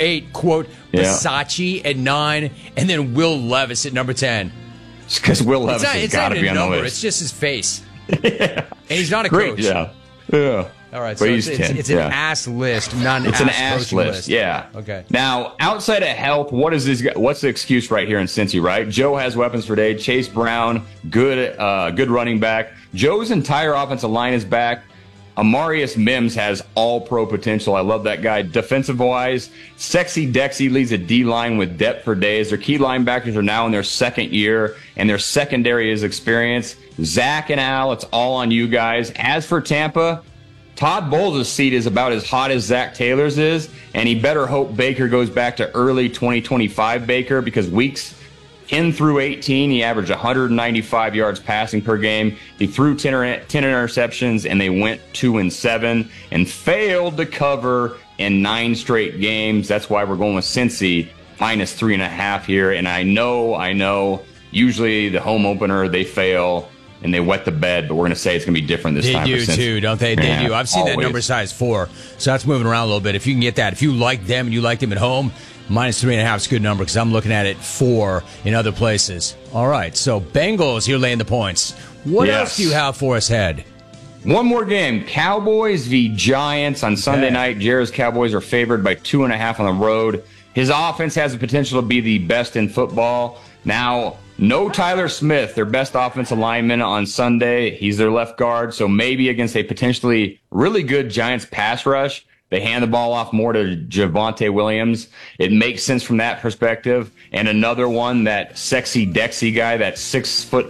8, quote, Versace at 9, and then Will Levis at number 10. It's because Will Levis has got to be on the list. It's just his face. And he's not a Great, coach. Yeah. All right, so it's an ass list, not an ass list. Yeah. Okay. Now, outside of health, what's the excuse right here in Cincy, right? Joe has weapons for day. Chase Brown, good running back. Joe's entire offensive line is back. Amarius Mims has all-pro potential. I love that guy. Defensive-wise, Sexy Dexy leads the D-line with depth for days. Their key linebackers are now in their second year, and their secondary is experienced. Zach and Al, it's all on you guys. As for Tampa, Todd Bowles' seat is about as hot as Zach Taylor's is, and he better hope Baker goes back to early 2025 Baker, because weeks 10 through 18, he averaged 195 yards passing per game. He threw 10 interceptions, and they went 2-7 and failed to cover in 9 straight games. That's why we're going with Cincy minus 3.5 here. And I know, usually the home opener, they fail and they wet the bed, but we're going to say it's going to be different this time. They do too, don't they? They do. I've seen that number size 4, so that's moving around a little bit. If you can get that, if you like them and you like them at home, minus 3.5 is a good number because I'm looking at it 4 in other places. All right, so Bengals, you're laying the points. What else do you have for us, Head? One more game. Cowboys v. Giants on Sunday night. Jared's Cowboys are favored by 2.5 on the road. His offense has the potential to be the best in football. Now, no Tyler Smith, their best offensive lineman on Sunday. He's their left guard, so maybe against a potentially really good Giants pass rush, they hand the ball off more to Javonte Williams. It makes sense from that perspective. And another one, that Sexy Dexy guy, that 6'5",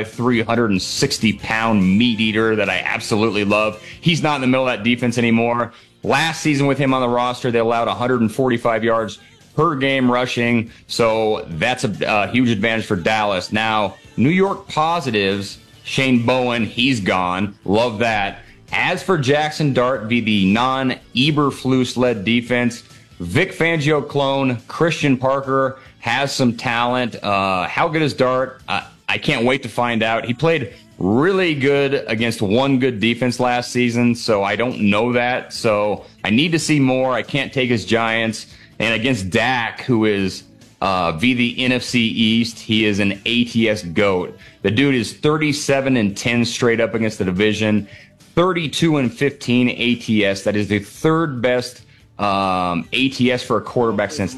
360-pound meat eater that I absolutely love. He's not in the middle of that defense anymore. Last season with him on the roster, they allowed 145 yards per game rushing. So that's a huge advantage for Dallas. Now, New York positives, Shane Bowen, he's gone. Love that. As for Jackson Dart v. the non-Eberflus-led defense, Vic Fangio clone Christian Parker has some talent. How good is Dart? I can't wait to find out. He played really good against one good defense last season, so I don't know that. So I need to see more. I can't take his Giants. And against Dak, who is v. the NFC East, he is an ATS GOAT. The dude is 37-10 straight up against the division. 32-15 ATS. That is the third best ATS for a quarterback since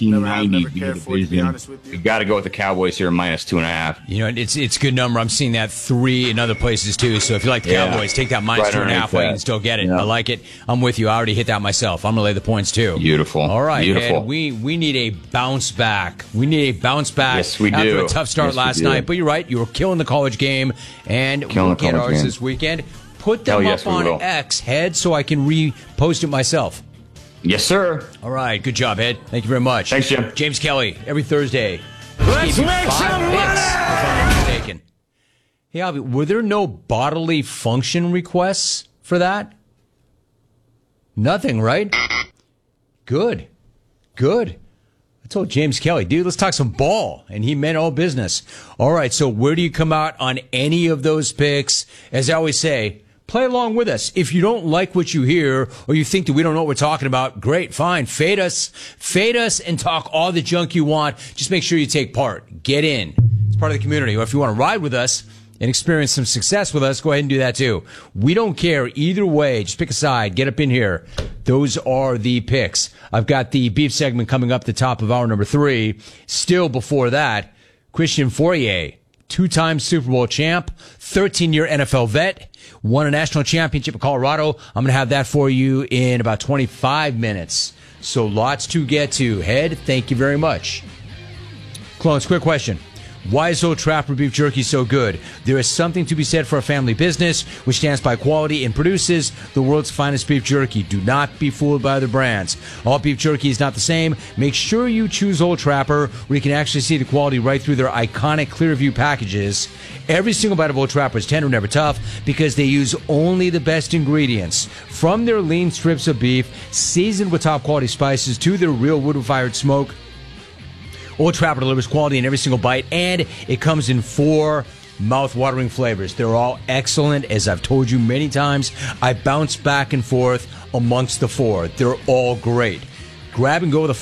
1990. You got to go with the Cowboys here, minus 2.5. You know, it's a good number. I'm seeing that 3 in other places too. So if you like the Cowboys, take that minus 2.5 while you can still get it. I like it. I'm with you. I already hit that myself. I'm gonna lay the points too. Beautiful. All right, beautiful. Ed, we need a bounce back. We need a bounce back. Yes, we after do. a tough start last night. But you're right. You were killing the college game, and we'll get ours this weekend. Put them up on X, Head, so I can repost it myself. Yes, sir. All right. Good job, Ed. Thank you very much. Thanks, Jim. James Kelly, every Thursday. Let's make some money! If I'm not mistaken. Hey, Avi, were there no bodily function requests for that? Nothing, right? Good. I told James Kelly, dude, let's talk some ball. And he meant all business. All right, so where do you come out on any of those picks? As I always say, play along with us. If you don't like what you hear or you think that we don't know what we're talking about, great, fine. Fade us and talk all the junk you want. Just make sure you take part. Get in. It's part of the community. Or if you want to ride with us and experience some success with us, go ahead and do that too. We don't care either way. Just pick a side. Get up in here. Those are the picks. I've got the beef segment coming up the top of hour number 3. Still before that, Christian Fourier, 2-time Super Bowl champ, 13-year NFL vet, won a national championship in Colorado. I'm going to have that for you in about 25 minutes. So lots to get to. Head, thank you very much. Clones, quick question. Why is Old Trapper Beef Jerky so good? There is something to be said for a family business which stands by quality and produces the world's finest beef jerky. Do not be fooled by other brands. All beef jerky is not the same. Make sure you choose Old Trapper, where you can actually see the quality right through their iconic Clearview packages. Every single bite of Old Trapper is tender, never tough, because they use only the best ingredients. From their lean strips of beef, seasoned with top quality spices, to their real wood-fired smoke, Old Trapper delivers quality in every single bite, and it comes in 4 mouth-watering flavors. They're all excellent. As I've told you many times, I bounce back and forth amongst the 4. They're all great. Grab and go with a